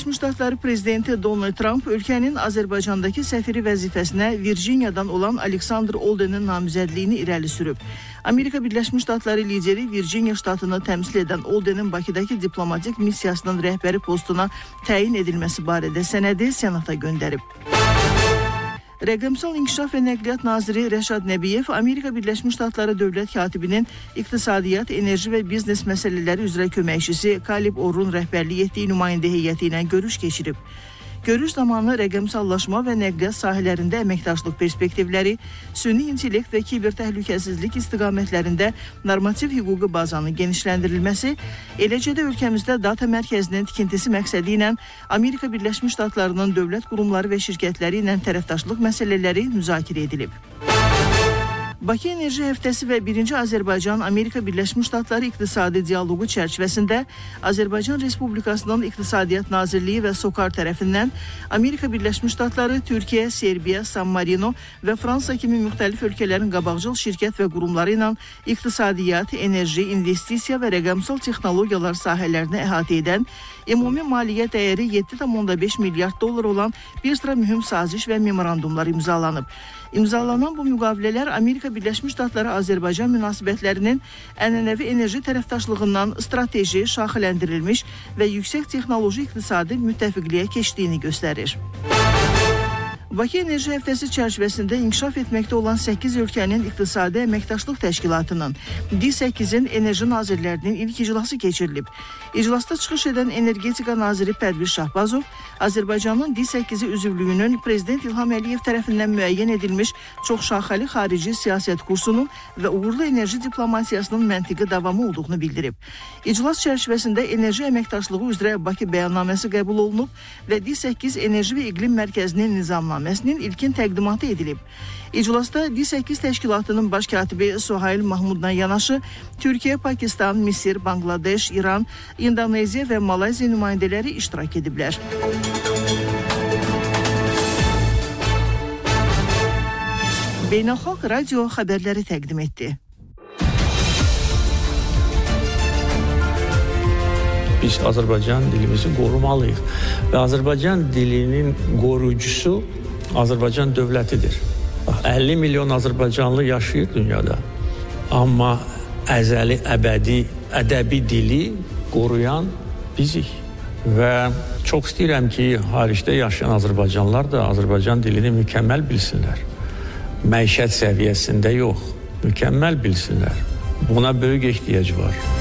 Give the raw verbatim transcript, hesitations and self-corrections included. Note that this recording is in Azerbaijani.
Birləşmiş Ştatları prezidenti Donald Trump ölkənin Azərbaycandakı səfiri vəzifəsinə Virginiyadan olan Aleksandr Oldenin namizədliyini irəli sürüb. Amerika Birləşmiş Ştatları lideri Virginiya ştatını təmsil edən Oldenin Bakıdakı diplomatik missiyasının rəhbəri postuna təyin edilməsi barədə sənədi Senata göndərib. Rəqəmsal İnkişaf və Nəqliyyat Naziri Rəşad Nəbiyev Amerika Birləşmiş Ştatları dövlət katibinin iqtisadiyyat, enerji və biznes məsələləri üzrə köməkçisi Kalib Orrun rəhbərlik etdiyi nümayəndə heyəti ilə görüş keçirib. Görüş zamanı rəqəmsallaşma və nəqliyyat sahələrində əməkdaşlıq perspektivləri, süni intellekt və kiber təhlükəsizlik istiqamətlərində normativ hüquqi bazanın genişləndirilməsi, eləcə də ölkəmizdə data mərkəzinin tikintisi məqsədi ilə Amerika Birləşmiş Ştatlarının dövlət qurumları və şirkətləri ilə tərəfdaşlıq məsələləri müzakirə edilib. Bakı Enerji Həftəsi və birinci Azərbaycan-Amerika Birləşmiş Ştatları İqtisadi Dialoqu çərçivəsində Azərbaycan Respublikasının İqtisadiyyat Nazirliyi və SOCAR tərəfindən Amerika Birləşmiş Ştatları, Türkiyə, Serbiya, San Marino və Fransa kimi müxtəlif ölkələrin qabaqcıl şirkət və qurumları ilə iqtisadiyyat, enerji, investisiya və rəqəmsal texnologiyalar sahələrini əhatə edən ümumi maliyyə dəyəri yeddi tam onda beş milyard dollar olan bir sıra mühüm saziş və memorandumlar imzalanıb. İmzalanan bu müqavilələr Amerika Birləşmiş Ştatları Azərbaycan münasibətlərinin ənənəvi enerji tərəfdaşlığından strateji, şaxələndirilmiş və yüksək texnoloji iqtisadi müttəfiqliyə keçdiyini göstərir. Bakı Enerji Həftəsi çərçivəsində inkişaf etməkdə olan səkkiz ölkənin İqtisadi Əməkdaşlıq Təşkilatının D səkkizin enerji nazirlərinin ilk iclası keçirilib. İclasda çıxış edən Energetika naziri Pərviz Şahbazov, Azərbaycanın D səkkizi üzvlüyünün Prezident İlham Əliyev tərəfindən müəyyən edilmiş çoxşaxəli xarici siyasət kursunun və uğurlu enerji diplomasiyasının məntiqi davamı olduğunu bildirib. İclas çərçivəsində enerji əməkdaşlığı üzrə Bakı bəyannaməsi qəbul olunub və D səkkiz Enerji və İqlim Mərkəzinin nizamnaməsinin ilkin təqdimatı edilib. İclasda D səkkiz təşkilatının baş katibi Suhail Mahmudla yanaşı Türkiyə, Pakistan, Misir, Bangladeş, İran, İndoneziya və Malayziya nümayəndələri iştirak ediblər. Beynəlxalq radio xəbərləri təqdim etdi. Biz Azərbaycan dilimizi qorumalıyıq və Azərbaycan dilinin qoruyucusu Azərbaycan dövlətidir. əlli milyon Azərbaycanlı yaşayır dünyada, amma əzəli, əbədi, ədəbi dili qoruyan bizik. Və çox istəyirəm ki, xaricdə yaşayan Azərbaycanlılar da Azərbaycan dilini mükəmməl bilsinlər. Məişət səviyyəsində yox, mükəmməl bilsinlər. Buna böyük ehtiyac var.